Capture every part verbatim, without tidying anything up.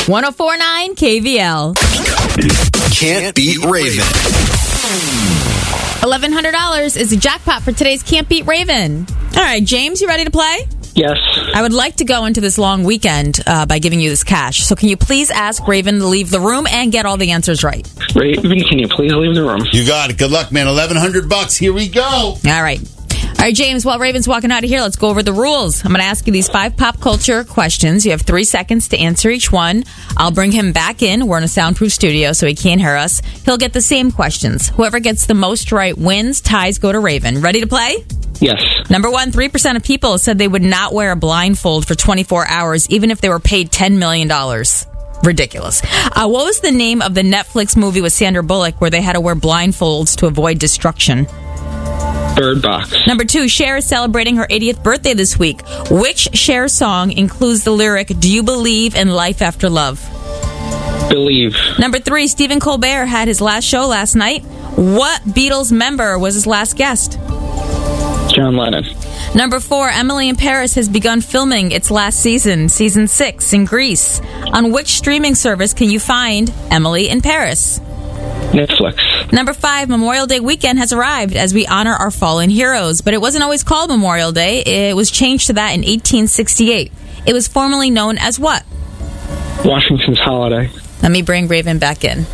one oh four point nine K V L. Can't Beat Raven. eleven hundred dollars is the jackpot for today's Can't Beat Raven. All right, James, you ready to play? Yes. I would like to go into this long weekend uh, by giving you this cash. So can you please ask Raven to leave the room and get all the answers right? Raven, can you please leave the room? You got it. Good luck, man. eleven hundred bucks. Here we go. All right. All right, James, while Raven's walking out of here, let's go over the rules. I'm going to ask you these five pop culture questions. You have three seconds to answer each one. I'll bring him back in. We're in a soundproof studio, so he can't hear us. He'll get the same questions. Whoever gets the most right wins. Ties go to Raven. Ready to play? Yes. Number one, three percent of people said they would not wear a blindfold for twenty-four hours, even if they were paid ten million dollars. Ridiculous. Uh, what was the name of the Netflix movie with Sandra Bullock where they had to wear blindfolds to avoid destruction? Bird Box. Number two, Cher is celebrating her eightieth birthday this week. Which Cher song includes the lyric, "Do you believe in life after love"? Believe. Number three, Stephen Colbert had his last show last night. What Beatles member was his last guest? John Lennon. Number four, Emily in Paris has begun filming its last season, season six, in Greece. On which streaming service can you find Emily in Paris? Netflix. Number five, Memorial Day weekend has arrived as we honor our fallen heroes. But it wasn't always called Memorial Day. It was changed to that in eighteen sixty-eight. It was formerly known as what? Washington's holiday. Let me bring Raven back in.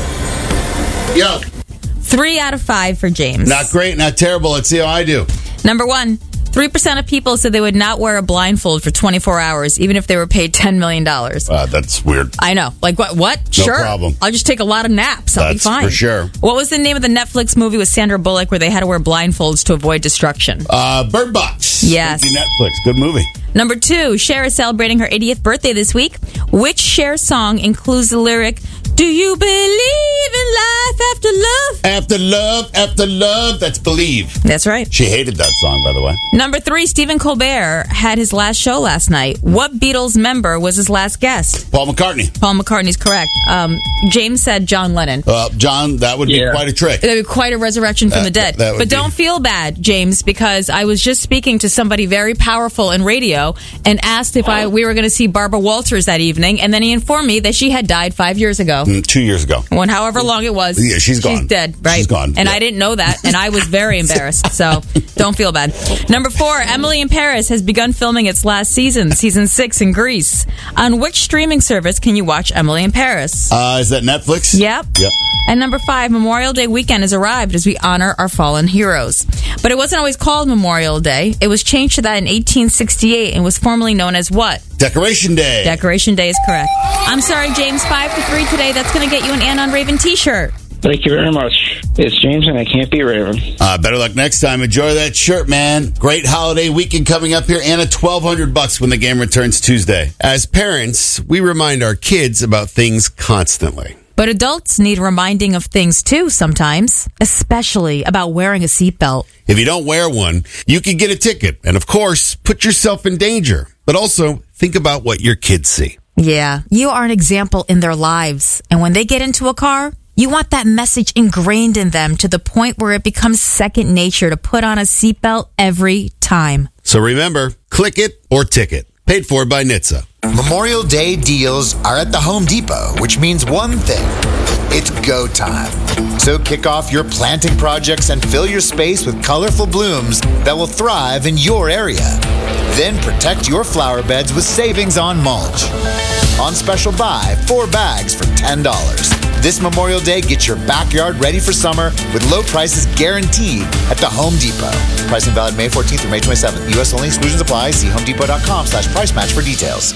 Yo. Three out of five for James. Not great, not terrible. Let's see how I do. Number one, three percent of people said they would not wear a blindfold for twenty-four hours, even if they were paid ten million dollars. Uh, that's weird. I know. Like, what? What? No Sure. problem. I'll just take a lot of naps. I'll That's be fine. for sure. What was the name of the Netflix movie with Sandra Bullock where they had to wear blindfolds to avoid destruction? Uh, Bird Box. Yes. Thank you, Netflix. Good movie. Number two, Cher is celebrating her eightieth birthday this week. Which Cher song includes the lyric, "Do you believe in life after love"? After love, after love. That's Believe. That's right. She hated that song, by the way. Number three, Stephen Colbert had his last show last night. What Beatles member was his last guest? Paul McCartney. Paul McCartney's correct. Um, James said John Lennon. Uh, John, that would be Yeah. quite a trick. That would be quite a resurrection from That- the dead. that would But be. don't feel bad, James, because I was just speaking to somebody very powerful in radio and asked if I we were going to see Barbara Walters that evening, and then he informed me that she had died five years ago. Mm, two years ago. When however long it was. Yeah, she's gone. She's dead, right? She's gone, And yeah. I didn't know that, and I was very embarrassed, so don't feel bad. Number four, Emily in Paris has begun filming its last season, season six in Greece. On which streaming service can you watch Emily in Paris? Uh, is that Netflix? Yep. Yep. And number five, Memorial Day weekend has arrived as we honor our fallen heroes. But it wasn't always called Memorial Day. It was changed to that in eighteen sixty-eight and was formerly known as what? Decoration Day. Decoration Day is correct. I'm sorry, James, five to three today. That's going to get you an Ann on Raven t-shirt. Thank you very much. It's James and I Can't Beat Raven. Uh, better luck next time. Enjoy that shirt, man. Great holiday weekend coming up here. Anna, twelve hundred bucks when the game returns Tuesday. As parents, we remind our kids about things constantly. But adults need reminding of things too sometimes, especially about wearing a seatbelt. If you don't wear one, you can get a ticket and, of course, put yourself in danger. But also, think about what your kids see. Yeah, you are an example in their lives. And when they get into a car, you want that message ingrained in them to the point where it becomes second nature to put on a seatbelt every time. So remember, click it or ticket. Paid for by N H T S A. Memorial Day deals are at the Home Depot, which means one thing. It's go time. So kick off your planting projects and fill your space with colorful blooms that will thrive in your area. Then protect your flower beds with savings on mulch. On special buy, four bags for ten dollars. This Memorial Day, get your backyard ready for summer with low prices guaranteed at the Home Depot. Pricing valid May fourteenth through May twenty-seventh. U S only, exclusions apply. See homedepot.com slash price match for details.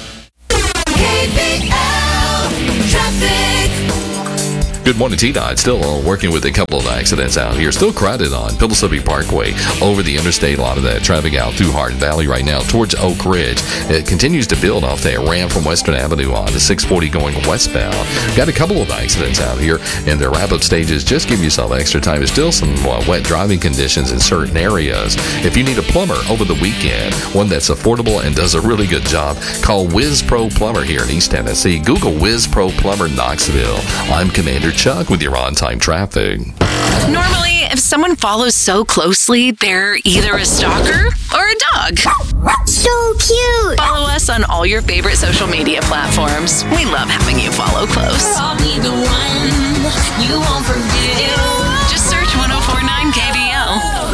K B L Traffic. Good morning, T-Dot. Still uh, working with a couple of accidents out here. Still crowded on Pillsbury Parkway over the interstate. A lot of that traffic out through Hardin Valley right now towards Oak Ridge. It continues to build off that ramp from Western Avenue on to six forty going westbound. Got a couple of accidents out here in their wrap-up stages. Just give yourself extra time. There's still some uh, wet driving conditions in certain areas. If you need a plumber over the weekend, one that's affordable and does a really good job, call Wiz Pro Plumber here in East Tennessee. Google Wiz Pro Plumber Knoxville. I'm Commander Chuck with your on-time traffic. Normally, if someone follows so closely, they're either a stalker or a dog. So cute. Follow us on all your favorite social media platforms. We love having you follow close. I'll be the one.